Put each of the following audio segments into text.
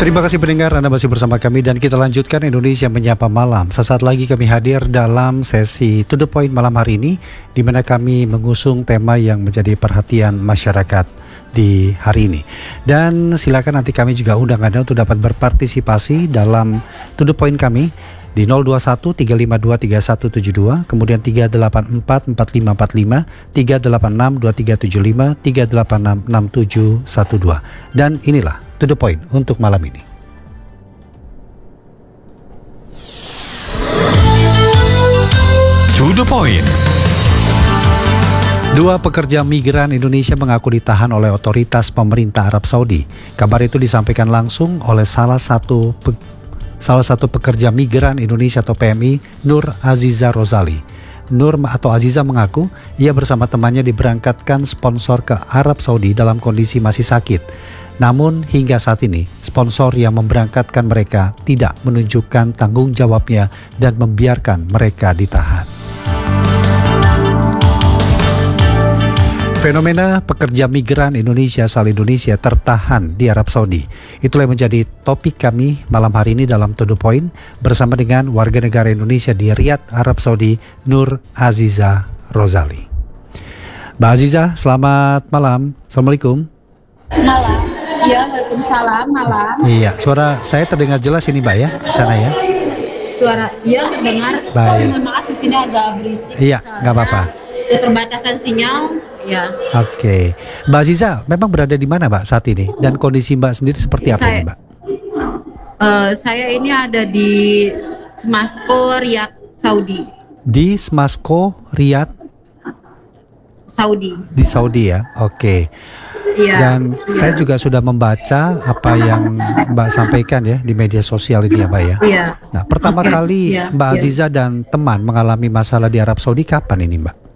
Terima kasih pendengar, Anda masih bersama kami dan kita lanjutkan Indonesia Menyapa Malam. Sesaat lagi kami hadir dalam sesi To The Point malam hari ini, di mana kami mengusung tema yang menjadi perhatian masyarakat di hari ini. Dan silakan nanti kami juga undang Anda untuk dapat berpartisipasi dalam To The Point kami di 021 352 3172, kemudian 384 4545, 386 2375, 386 6712. Dan inilah To The Point untuk malam ini. To The Point. Dua pekerja migran Indonesia mengaku ditahan oleh otoritas pemerintah Arab Saudi. Kabar itu disampaikan langsung oleh salah satu pekerja migran Indonesia atau PMI, Nur Aziza Rozali. Nur atau Aziza mengaku ia bersama temannya diberangkatkan sponsor ke Arab Saudi dalam kondisi masih sakit. Namun hingga saat ini sponsor yang memberangkatkan mereka tidak menunjukkan tanggung jawabnya dan membiarkan mereka ditahan. Fenomena pekerja migran Indonesia asal Indonesia tertahan di Arab Saudi. Itulah yang menjadi topik kami malam hari ini dalam To The Point bersama dengan warga negara Indonesia di Riyadh, Arab Saudi, Nur Aziza Rozali. Mbak Aziza, selamat malam. Assalamualaikum. Malam. Iya, waalaikumsalam. Malam. Iya, suara saya terdengar jelas ini Mbak ya, di sana ya? Suara, iya terdengar. Baik. Mohon maaf di sini agak berisik. Iya, nggak apa-apa. Keterbatasan sinyal, ya. Oke, Mbak Aziza memang berada di mana Mbak saat ini dan kondisi Mbak sendiri seperti apa ini Mbak? Saya ini ada di Smasko, Riyadh, Saudi. Di Smasko, Riyadh, Saudi. di Saudi ya, oke. Iya. Dan saya juga sudah membaca apa yang Mbak sampaikan ya di media sosial ini ya Mbak ya. Iya. Nah pertama kali Iya. Mbak Aziza dan teman mengalami masalah di Arab Saudi kapan ini Mbak?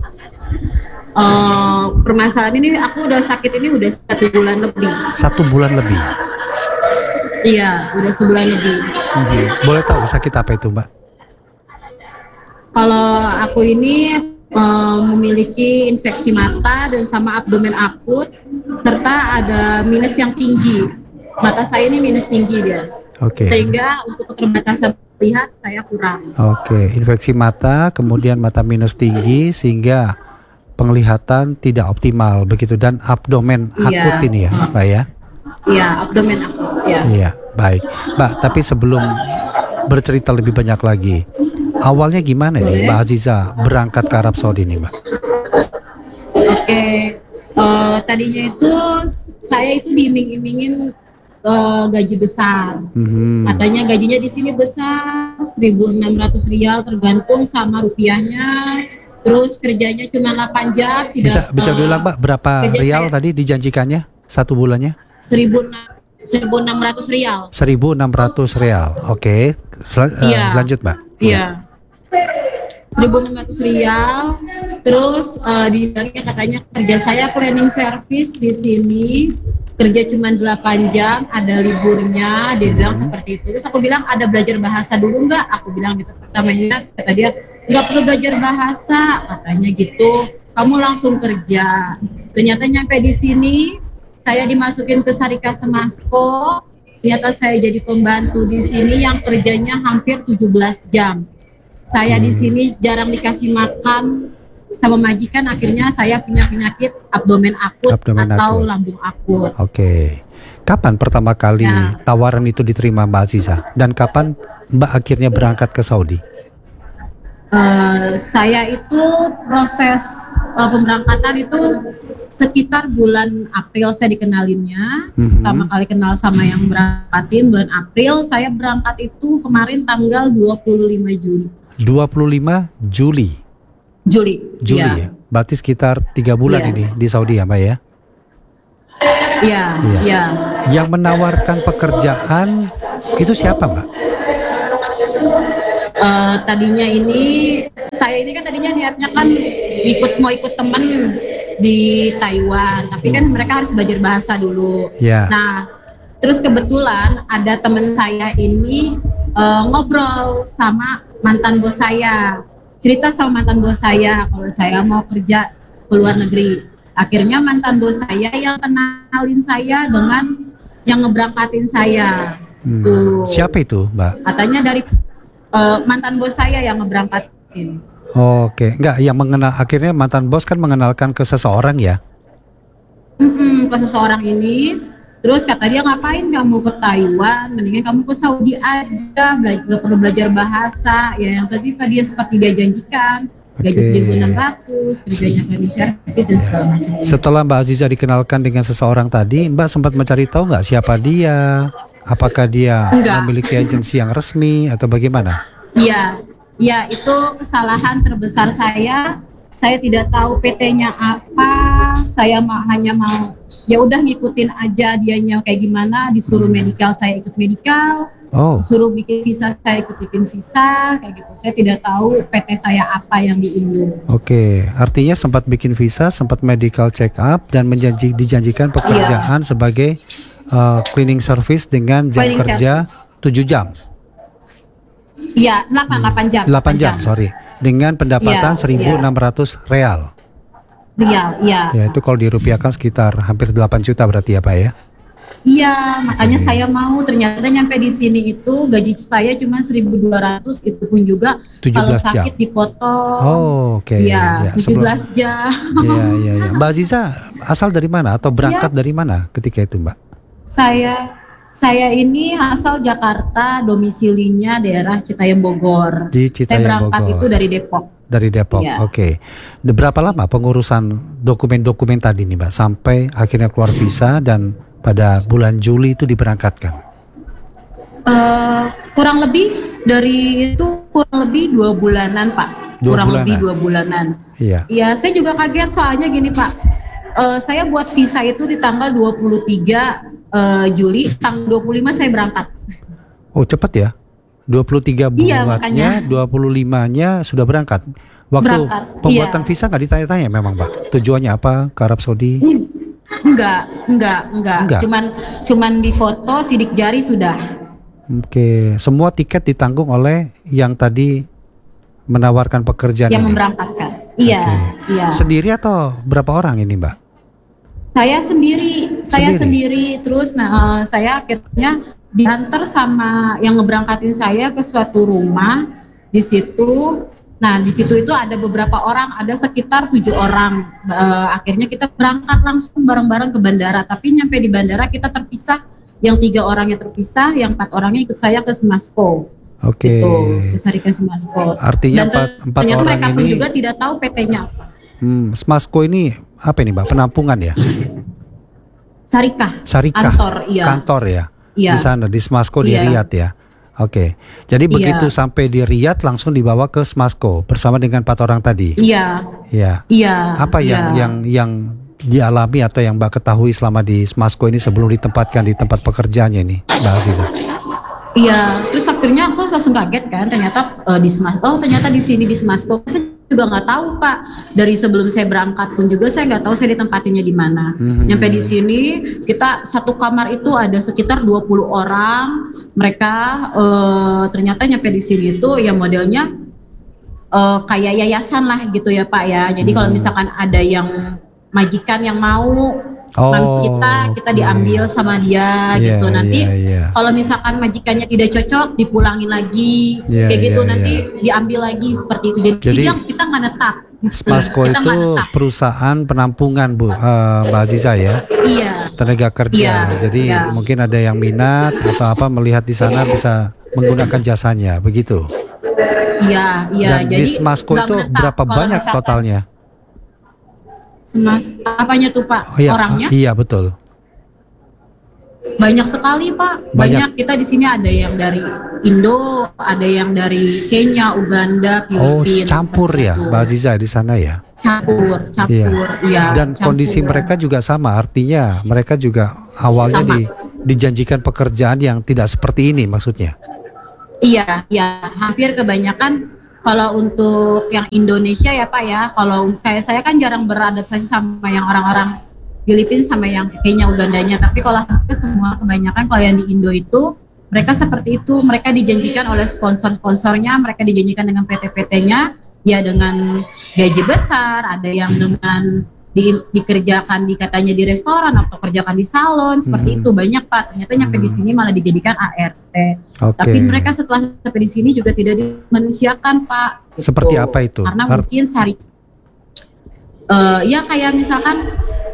Permasalahan ini aku udah sakit ini udah 1 bulan lebih. 1 bulan lebih. Iya, udah sebulan lebih. Boleh tahu sakit apa itu Mbak? Kalau aku ini memiliki infeksi mata dan sama abdomen akut serta ada minus yang tinggi. Mata saya ini minus tinggi dia. Oke. Sehingga untuk keterbatasan melihat saya kurang. Oke, infeksi mata, kemudian mata minus tinggi sehingga penglihatan tidak optimal begitu dan abdomen akut ini ya, Mbak ya? Iya, abdomen akut ya. Iya, baik. Mbak, tapi sebelum bercerita lebih banyak lagi, awalnya gimana nih Mbak Aziza berangkat ke Arab Saudi nih Mbak? Oke, tadinya itu saya itu diiming-imingin gaji besar. Katanya gajinya di sini besar, 1.600 rial tergantung sama rupiahnya. Terus kerjanya cuma 8 jam. Bisa diulang Mbak, berapa rial tadi dijanjikannya 1 bulannya? 1.600 rial. 1.600 rial, oke. Lanjut Mbak. Iya. 1.600 rial. Terus dibilangnya katanya kerja saya cleaning service di sini, kerja cuma 8 jam, ada liburnya. Dia bilang seperti itu. Terus aku bilang ada belajar bahasa dulu nggak? Aku bilang gitu. Pertamanya kata dia nggak perlu belajar bahasa, katanya gitu. Kamu langsung kerja. Ternyata nyampe di sini, saya dimasukin ke Syarikat Smasko. Ternyata saya jadi pembantu di sini yang kerjanya hampir 17 jam. Saya di sini jarang dikasih makan sama majikan, akhirnya saya punya penyakit abdomen akut atau lambung akut. Oke. Kapan pertama kali tawaran itu diterima Mbak Aziza? Dan kapan Mbak akhirnya berangkat ke Saudi? Saya itu proses pemberangkatan itu sekitar bulan April saya dikenalinnya. Pertama kali kenal sama yang berangkatin bulan April. Saya berangkat itu kemarin tanggal 25 Juli. 25 Juli. Juli ya. Berarti sekitar 3 bulan ini di Saudi ya Mbak ya? Iya. Yang menawarkan pekerjaan itu siapa Mbak? Tadinya saya ini kan tadinya niatnya kan mau ikut teman di Taiwan, tapi kan mereka harus belajar bahasa dulu. Nah, terus kebetulan ada teman saya ini ngobrol sama mantan bos saya, cerita sama mantan bos saya kalau saya mau kerja ke luar negeri. Akhirnya mantan bos saya yang kenalin saya dengan yang ngeberangkatin saya. Hmm. Tuh. Siapa itu, Mbak? Katanya dari mantan bos saya yang ngeberangkatin. Oke, enggak, yang mengenal akhirnya mantan bos kan mengenalkan ke seseorang ya? Ke seseorang ini, terus kata dia, ngapain kamu ke Taiwan, mendingan kamu ke Saudi aja, nggak perlu belajar bahasa. Ya yang tadi dia seperti dia janjikan, gaji Oke. 1.600, kerjanya cleaning service dan segala macam. Setelah Mbak Aziza dikenalkan dengan seseorang tadi, Mbak sempat mencari tahu nggak siapa dia? Apakah dia Enggak. memiliki agensi yang resmi atau bagaimana? Iya, ya itu kesalahan terbesar saya. Saya tidak tahu PT-nya apa. Saya hanya mau ya udah ngikutin aja dianya kayak gimana. Disuruh medical, saya ikut medical. Oh, Suruh bikin visa, saya ikut bikin visa kayak gitu. Saya tidak tahu PT saya apa yang di Indo. oke. Artinya sempat bikin visa, sempat medical check up dan dijanjikan pekerjaan sebagai cleaning service dengan jam Cleaning kerja 7 jam. Iya, 8 jam. 8 jam, sorry. Dengan pendapatan Iya, 1.600 real. Real, iya. Ya, itu kalau dirupiahkan sekitar hampir 8 juta berarti ya, Pak ya? Iya, makanya saya mau. Ternyata nyampe di sini itu gaji saya cuma 1.200, itu pun juga 17 kalau jam. sakit dipotong. Oh, oke. Iya, Ya, 17 jam. Iya, iya, iya. Mbak Aziza asal dari mana atau berangkat dari mana ketika itu, Mbak? Saya ini asal Jakarta, domisilinya daerah Citayam Bogor. Di Saya Citayam berangkat Bogor. itu dari Depok. Dari Depok, Iya. oke. Berapa lama pengurusan dokumen-dokumen tadi nih, Mbak, sampai akhirnya keluar visa dan pada bulan Juli itu diberangkatkan? Kurang lebih dari itu kurang lebih 2 bulanan, Pak. 2 kurang bulanan. lebih 2 bulanan. Iya. Iya, saya juga kaget soalnya gini, Pak. Saya buat visa itu di tanggal 23 Juli, tanggal 25 saya berangkat. Oh, cepat ya. 23 Iya, buatnya, makanya. 25-nya sudah berangkat. Waktu Berangkat, pembuatan iya. visa nggak ditanya-tanya memang, Mbak. Tujuannya apa? Ke Arab Saudi? Enggak. Cuman di foto sidik jari sudah. Oke, semua tiket ditanggung oleh yang tadi menawarkan pekerjaan Yang ini. memberangkatkan. Iya, Oke. iya. Sendiri atau berapa orang ini, Mbak? Saya sendiri. Terus saya akhirnya diantar sama yang ngeberangkatin saya ke suatu rumah di situ. Nah, di situ itu ada beberapa orang, ada sekitar 7 orang. Akhirnya kita berangkat langsung bareng-bareng ke bandara. Tapi nyampe di bandara kita terpisah. Yang 3 orangnya terpisah, yang 4 orangnya ikut saya ke Semasco. Oke. Gitu, ke Semasco. Artinya Dan empat ternyata orang mereka pun ini. juga tidak tahu PT-nya apa. Smasco ini apa ini, Mbak? Penampungan ya? Sarikah. Syarikah. Kantor, iya. Kantor ya. Iya. Di sana di Smasco di Iya. Riyadh ya. Oke. Jadi Iya. begitu sampai di Riyadh langsung dibawa ke Smasco bersama dengan 4 orang tadi. Iya. Ya. Iya. Apa iya. yang dialami atau yang Mbak ketahui selama di Smasco ini sebelum ditempatkan di tempat pekerjaannya ini, Mbak Aziza? Iya, terus akhirnya aku langsung kaget kan, ternyata ternyata di sini di Semasco. Saya juga nggak tahu, Pak. Dari sebelum saya berangkat pun juga saya nggak tahu saya ditempatinnya di mana. Nyampe di sini kita satu kamar itu ada sekitar 20 orang. Mereka ternyata nyampe di sini itu ya modelnya kayak yayasan lah gitu ya, Pak ya. Jadi kalau misalkan ada yang majikan yang mau kita diambil sama dia gitu. Nanti kalau misalkan majikannya tidak cocok dipulangin lagi kayak gitu. Nanti diambil lagi seperti itu. Jadi kita nggak netap. Smasco Kita nggak itu netap. perusahaan penampungan, Bu, Mbak Aziza ya. Iya. Tenaga kerja. Iya, Jadi iya. mungkin ada yang minat atau apa melihat di sana bisa menggunakan jasanya, begitu. Iya. Dan Jadi di Smasco nggak itu menetap. berapa Kalau banyak misalkan totalnya? Apanya tuh, Pak? Oh, iya, Orangnya? iya betul. Banyak sekali, Pak. Banyak. Kita di sini ada yang dari Indo, ada yang dari Kenya, Uganda, Oh, Filipina. campur seperti ya, itu. Mbak Aziza di sana ya. Campur, iya. Dan campur. kondisi mereka juga sama, artinya mereka juga awalnya Sama. dijanjikan pekerjaan yang tidak seperti ini maksudnya. Iya, hampir kebanyakan kalau untuk yang Indonesia ya, Pak ya. Kalau kayak saya kan jarang beradaptasi sama yang orang-orang Filipina sama yang Kenya, Ugandanya. Tapi kalau hampir semua kebanyakan kalau yang di Indo itu mereka seperti itu. Mereka dijanjikan oleh sponsor-sponsornya, mereka dijanjikan dengan PT-PT-nya ya dengan gaji besar, ada yang dengan dikerjakan katanya di restoran atau kerjakan di salon seperti itu banyak Pak. Ternyata nyampe di sini malah dijadikan ART. Tapi mereka setelah sampai di sini juga tidak dimanusiakan Pak. Gitu. Seperti apa itu? Karena mungkin ya kayak misalkan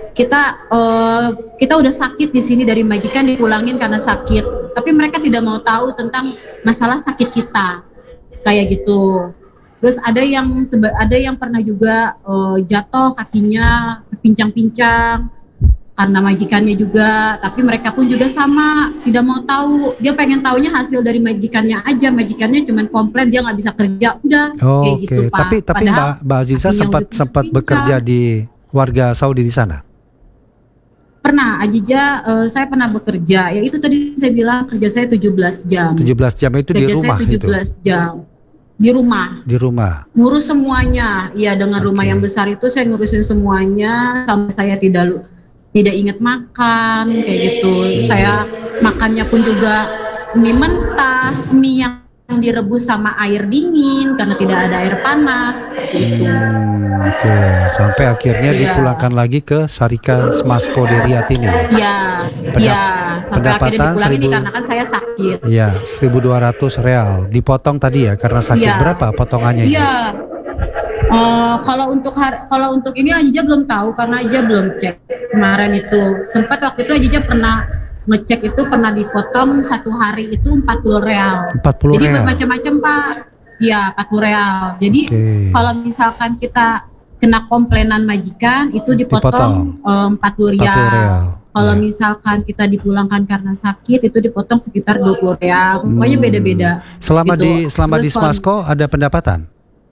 kita udah sakit di sini dari majikan dipulangin karena sakit, tapi mereka tidak mau tahu tentang masalah sakit kita kayak gitu. Terus ada yang pernah juga jatuh kakinya pincang-pincang karena majikannya juga, tapi mereka pun juga sama tidak mau tahu. Dia pengen taunya hasil dari majikannya aja, majikannya cuma komplain dia nggak bisa kerja, udah kayak gitu Pak. Tapi Mbak Aziza sempat bekerja di warga Saudi di sana? Pernah, Ajija, saya pernah bekerja. Ya itu tadi saya bilang kerja saya 17 jam. 17 jam itu di rumah saya 17 jam. Di rumah. Di rumah. Ngurus semuanya. Ya dengan rumah yang besar itu saya ngurusin semuanya sampai saya tidak ingat makan kayak gitu. Saya makannya pun juga mie mentah, mie yang direbus sama air dingin karena tidak ada air panas seperti itu. Sampai akhirnya dipulangkan lagi ke Syarika Smasko di Riyadh ini. Iya. Sampai akhirnya dipulangin dikarenakan saya sakit. Iya, 1.200 real. Dipotong tadi ya karena sakit. Berapa potongannya? Iya. Kalau untuk ini Ajija belum tahu karena Ajija belum cek kemarin itu. Sempat waktu itu Ajija pernah ngecek itu pernah dipotong satu hari itu 40 real. 40 Jadi real. bermacam-macam Pak. Iya 40 real. Jadi kalau misalkan kita kena komplainan majikan itu dipotong 40 real. Kalau misalkan kita dipulangkan karena sakit itu dipotong sekitar 20 real. Pokoknya beda-beda. Selama di Smasko ada pendapatan?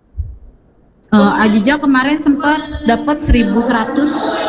Ajija kemarin sempat dapat 1.100.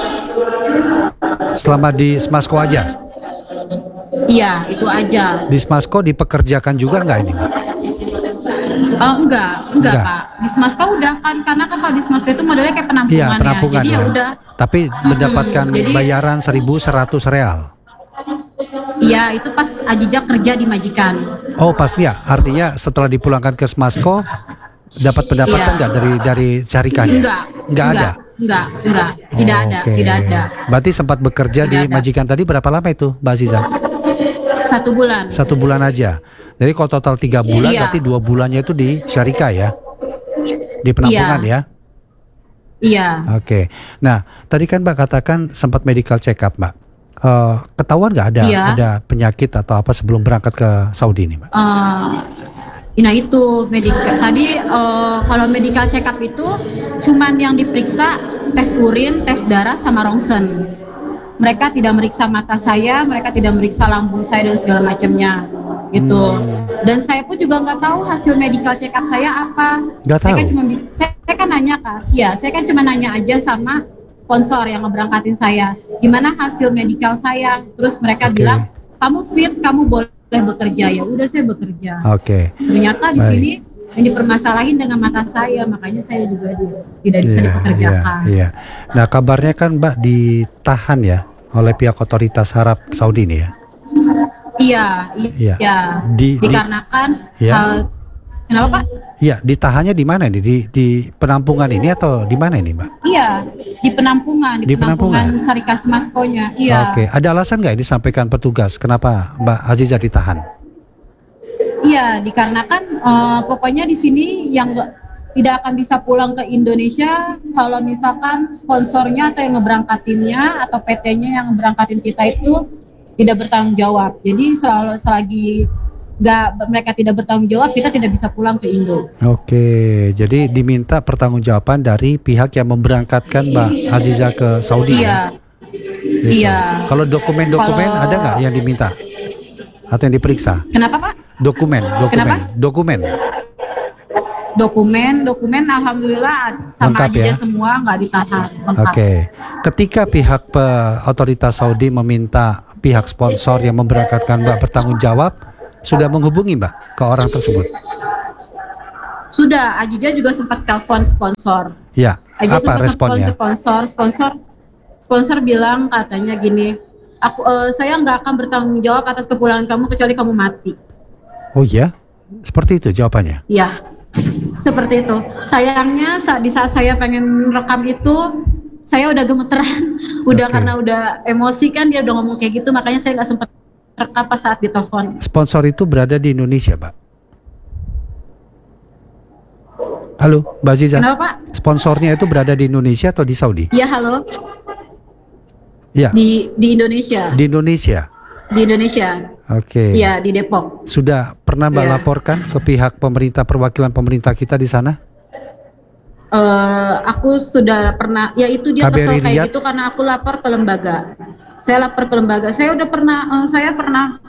Selama di Smasko aja? Iya, itu aja. Di Smasko dipekerjakan juga nggak ini, Mbak? Enggak Pak. Di Smasko udah kan, karena kan kalau di Smasko itu modelnya kayak penampungan, iya, penampungan jadi ya udah. Tapi mendapatkan bayaran 1.100 real. Iya, itu pas Ajija kerja di majikan. Oh, pas ya. Artinya setelah dipulangkan ke Smasko dapat pendapatan nggak dari Syarikanya? Enggak ada. Enggak. Tidak ada. Berarti sempat bekerja di majikan tadi berapa lama itu, Mbak Aziza? 1 bulan. 1 bulan aja. Jadi kalau total 3 bulan, berarti 2 bulannya itu di Syarika ya? Di penampungan ya? Iya. Oke. Nah, tadi kan Mbak katakan sempat medical check up, Mbak. Ketahuan nggak ada penyakit atau apa sebelum berangkat ke Saudi ini, Mbak? Nah itu tadi kalau medical check up itu cuman yang diperiksa tes urin, tes darah sama rongsen. Mereka tidak meriksa mata saya, mereka tidak meriksa lambung saya dan segala macamnya gitu. Dan saya pun juga nggak tahu hasil medical check up saya apa. Nggak tahu. Saya kan nanya kan, ya saya kan cuma nanya aja sama sponsor yang ngeberangkatin saya, gimana hasil medical saya. Terus mereka bilang kamu fit, kamu boleh bekerja. Ya udah saya bekerja. Ternyata di sini yang dipermasalahin dengan mata saya, makanya saya juga tidak bisa dipekerjakan. Iya. Nah kabarnya kan Mbak ditahan ya oleh pihak otoritas Arab Saudi ini ya? Iya. Dikarenakan kenapa Pak? Iya, ditahannya di mana nih? Di penampungan ini atau di mana ini, Mbak? Iya, di penampungan, di penampungan Syarika Smaskonya. Iya. Ada alasan nggak ini disampaikan petugas kenapa Mbak Aziza ditahan? Iya, dikarenakan pokoknya di sini yang tidak akan bisa pulang ke Indonesia kalau misalkan sponsornya atau yang ngeberangkatinnya atau PT-nya yang ngeberangkatin kita itu tidak bertanggung jawab. Jadi selagi mereka tidak bertanggung jawab, kita tidak bisa pulang ke Indo. Jadi diminta pertanggungjawaban dari pihak yang memberangkatkan Mbak Aziza ke Saudi. Iya. Gitu. Iya. Kalau dokumen ada nggak yang diminta atau yang diperiksa? Kenapa Pak? Dokumen. Dokumen alhamdulillah sama Aziza semua nggak ditahan. Ketika pihak otoritas Saudi meminta pihak sponsor yang memberangkatkan Mbak bertanggung jawab, sudah menghubungi Mbak ke orang tersebut? Sudah, Aziza juga sempat telepon sponsor. Ya, apa responnya? Sponsor bilang katanya gini, saya nggak akan bertanggung jawab atas kepulangan kamu kecuali kamu mati. Oh iya? Seperti itu jawabannya? Iya, seperti itu. Sayangnya di saat saya pengen rekam itu, saya udah gemeteran, udah Oke. karena udah emosi kan dia udah ngomong kayak gitu, makanya saya nggak sempat rekam pas saat ditelepon. Sponsor itu berada di Indonesia, Mbak. Halo, Mbak Aziza. Kenapa Pak? Sponsornya itu berada di Indonesia atau di Saudi? Ya halo, Ya, di Indonesia, di Indonesia. di Indonesia, Oke. ya di Depok. Sudah pernah Mbak Iya. laporkan ke pihak pemerintah, perwakilan pemerintah kita di sana? Aku sudah pernah, ya itu dia KBRI kesel kayak Riyadh? gitu karena aku lapor ke lembaga. Saya lapor ke lembaga. Saya udah pernah, saya pernah